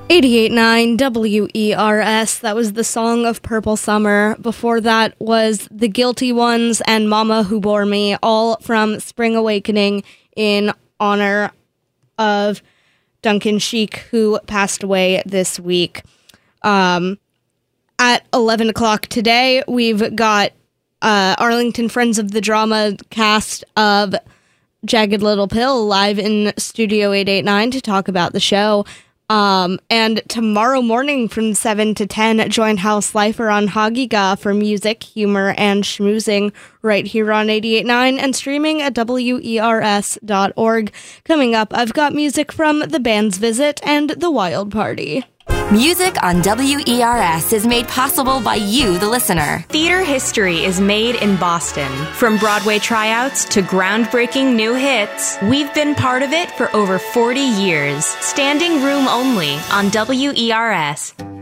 88.9 WERS. That was the Song of Purple Summer. Before that was The Guilty Ones and Mama Who Bore Me, all from Spring Awakening in honor of Duncan Sheik, who passed away this week. At 11 o'clock today, we've got Arlington Friends of the Drama cast of Jagged Little Pill live in Studio 889 to talk about the show. And tomorrow morning from 7 to 10, join House Lifer on Hagiga for music, humor, and schmoozing right here on 88.9 and streaming at WERS.org. Coming up, I've got music from The Band's Visit and The Wild Party. Music on WERS is made possible by you, the listener. Theater history is made in Boston. From Broadway tryouts to groundbreaking new hits, we've been part of it for over 40 years. Standing room only on WERS.